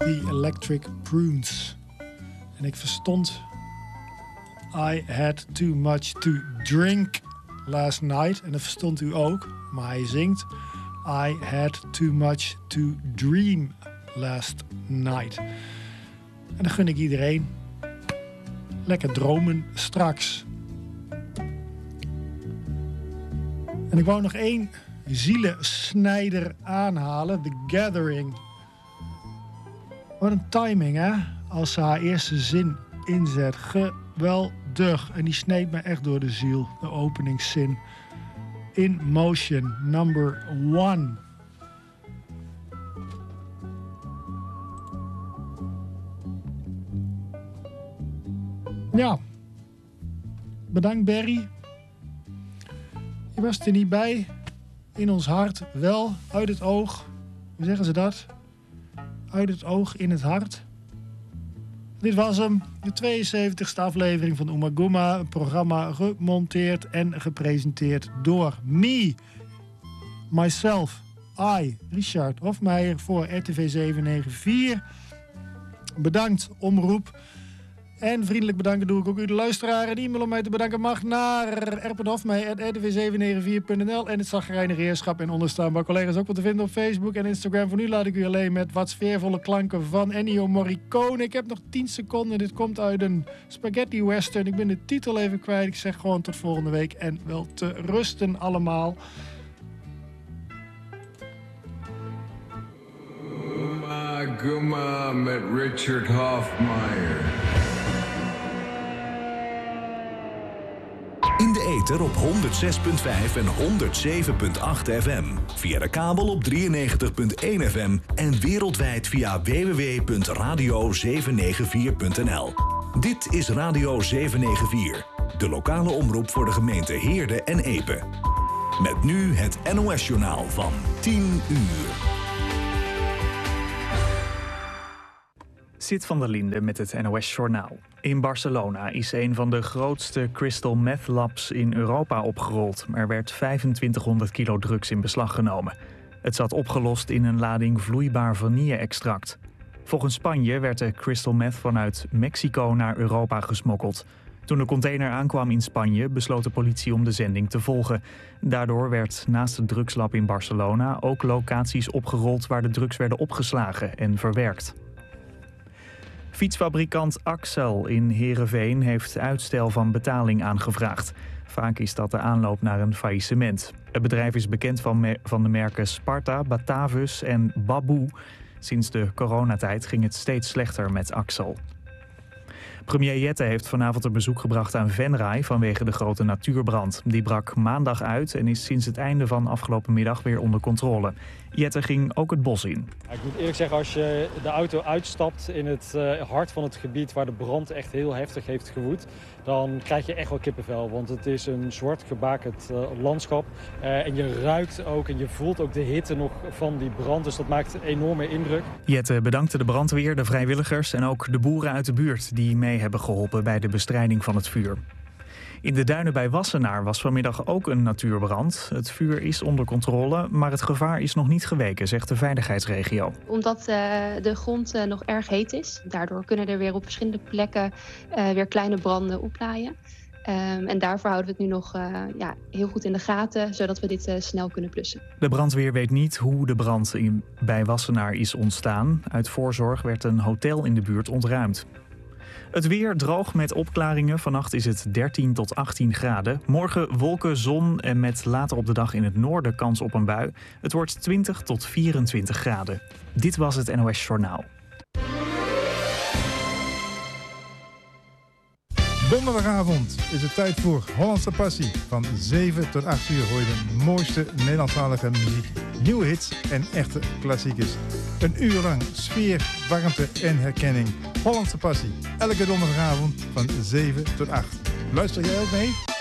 The Electric Prunes. En ik verstond... I had too much to drink last night. En dat verstond u ook. Maar hij zingt... I had too much to dream last night. En dan gun ik iedereen. Lekker dromen straks. En ik wou nog één zielensnijder aanhalen. The Gathering. Wat een timing, hè? Als ze haar eerste zin inzet. Geweldig. En die sneed me echt door de ziel. De openingszin. In Motion, number 1. Ja. Bedankt, Barry. Je was er niet bij. In ons hart wel. Uit het oog. Hoe zeggen ze dat? Uit het oog, in het hart. Dit was hem. De 72e aflevering van Oomaguma. Een programma gemonteerd en gepresenteerd door me. Myself. I, Richard Hofmeijer voor RTV 794. Bedankt, omroep. En vriendelijk bedanken doe ik ook u de luisteraar. Een e-mail om mij te bedanken mag naar rpdhofmeijer@rtv794.nl. En het zagrijnige heerschap en onderstaanbaar collega's ook wat te vinden op Facebook en Instagram. Voor nu laat ik u alleen met wat sfeervolle klanken van Ennio Morricone. Ik heb nog 10 seconden. Dit komt uit een spaghetti western. Ik ben de titel even kwijt. Ik zeg gewoon tot volgende week en wel te rusten allemaal. Oomaguma met Richard Hofmeijer. In de ether op 106.5 en 107.8 FM. Via de kabel op 93.1 FM. En wereldwijd via www.radio794.nl. Dit is Radio 794. De lokale omroep voor de gemeente Heerde en Epe. Met nu het NOS-journaal van 10 uur. Sid van der Linde met het NOS-journaal. In Barcelona is een van de grootste crystal meth labs in Europa opgerold. Er werd 2500 kilo drugs in beslag genomen. Het zat opgelost in een lading vloeibaar vanille-extract. Volgens Spanje werd de crystal meth vanuit Mexico naar Europa gesmokkeld. Toen de container aankwam in Spanje besloot de politie om de zending te volgen. Daardoor werd naast het drugslab in Barcelona ook locaties opgerold waar de drugs werden opgeslagen en verwerkt. Fietsfabrikant Axel in Heerenveen heeft uitstel van betaling aangevraagd. Vaak is dat de aanloop naar een faillissement. Het bedrijf is bekend van de merken Sparta, Batavus en Baboe. Sinds de coronatijd ging het steeds slechter met Axel. Premier Jette heeft vanavond een bezoek gebracht aan Venray vanwege de grote natuurbrand. Die brak maandag uit en is sinds het einde van afgelopen middag weer onder controle. Jette ging ook het bos in. Ik moet eerlijk zeggen, als je de auto uitstapt in het hart van het gebied waar de brand echt heel heftig heeft gewoed, dan krijg je echt wel kippenvel. Want het is een zwart gebakerd landschap. En je ruikt ook en je voelt ook de hitte nog van die brand. Dus dat maakt een enorme indruk. Jette bedankte de brandweer, de vrijwilligers en ook de boeren uit de buurt die mee hebben geholpen bij de bestrijding van het vuur. In de duinen bij Wassenaar was vanmiddag ook een natuurbrand. Het vuur is onder controle, maar het gevaar is nog niet geweken, zegt de veiligheidsregio. Omdat de grond nog erg heet is. Daardoor kunnen er weer op verschillende plekken weer kleine branden oplaaien. En daarvoor houden we het nu nog heel goed in de gaten, zodat we dit snel kunnen blussen. De brandweer weet niet hoe de brand bij Wassenaar is ontstaan. Uit voorzorg werd een hotel in de buurt ontruimd. Het weer droog met opklaringen. Vannacht is het 13 tot 18 graden. Morgen wolken, zon en met later op de dag in het noorden kans op een bui. Het wordt 20 tot 24 graden. Dit was het NOS Journaal. Donderdagavond is het tijd voor Hollandse Passie. Van 7 tot 8 uur hoor je de mooiste Nederlandstalige muziek, nieuwe hits en echte klassiekers. Een uur lang sfeer, warmte en herkenning. Hollandse Passie. Elke donderdagavond van 7 tot 8. Luister jij ook mee?